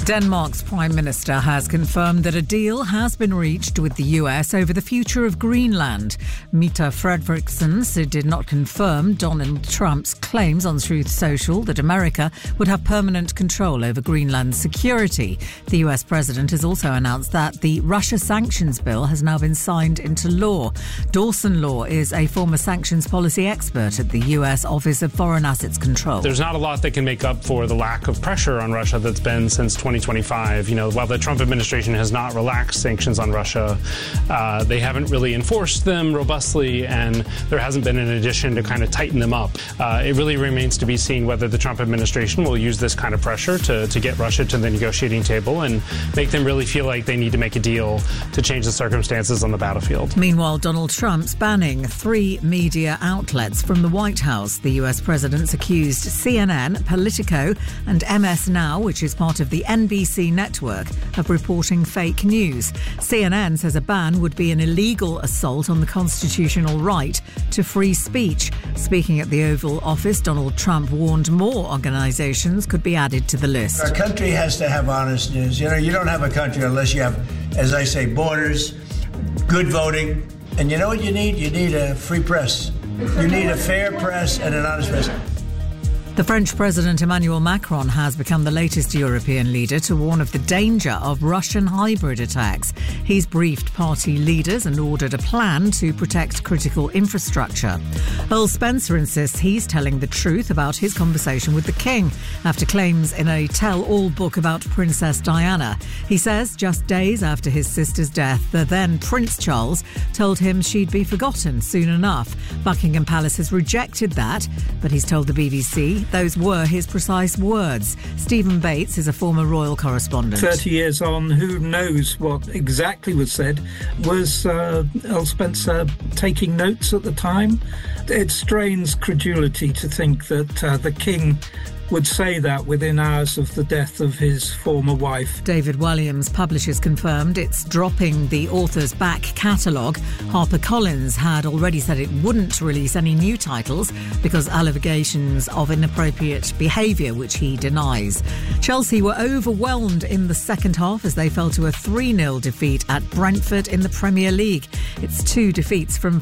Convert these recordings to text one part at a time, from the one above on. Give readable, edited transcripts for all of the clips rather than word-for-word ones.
Denmark's Prime Minister has confirmed that a deal has been reached with the US over the future of Greenland. Mette Frederiksen did not confirm Donald Trump's claims on Truth Social that America would have permanent control over Greenland's security. The US president has also announced that the Russia sanctions bill has now been signed into law. Dawson Law is a former sanctions policy expert at the US Office of Foreign Assets Control. There's not a lot that can make up for the lack of pressure on Russia that's been since 2025. While the Trump administration has not relaxed sanctions on Russia, they haven't really enforced them robustly, and there hasn't been an addition to kind of tighten them up. It really remains to be seen whether the Trump administration will use this kind of pressure to get Russia to the negotiating table and make them really feel like they need to make a deal to change the circumstances on the battlefield. Meanwhile, Donald Trump's banning 3 media outlets from the White House. The US president's accused CNN, Politico, and MS Now, which is part of the NBC network, of reporting fake news. CNN says a ban would be an illegal assault on the constitutional right to free speech. Speaking at the Oval Office, Donald Trump warned more organisations could be added to the list. Our country has to have honest news. You don't have a country unless you have, as I say, borders, good voting. And you know what you need? You need a free press. You need a fair press and an honest press. The French President Emmanuel Macron has become the latest European leader to warn of the danger of Russian hybrid attacks. He's briefed party leaders and ordered a plan to protect critical infrastructure. Earl Spencer insists he's telling the truth about his conversation with the King after claims in a tell-all book about Princess Diana. He says just days after his sister's death, the then Prince Charles told him she'd be forgotten soon enough. Buckingham Palace has rejected that, but he's told the BBC those were his precise words. Stephen Bates is a former royal correspondent. 30 years on, who knows what exactly was said? Was Earl Spencer taking notes at the time? It strains credulity to think that the King would say that within hours of the death of his former wife. David Walliams Publishers confirmed it's dropping the author's back catalogue. HarperCollins had already said it wouldn't release any new titles because allegations of inappropriate behaviour, which he denies. Chelsea were overwhelmed in the second half as they fell to a 3-0 defeat at Brentford in the Premier League. It's 2 defeats from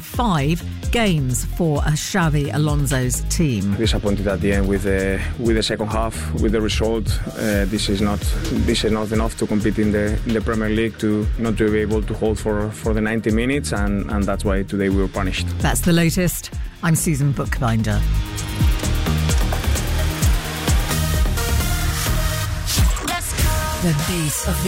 5 games for Xabi Alonso's team. Disappointed at the end with the second half, with the result. This is not enough to compete in the Premier League, to not to be able to hold for the 90 minutes, and that's why today we were punished. That's the latest. I'm Susan Bookbinder. The beat of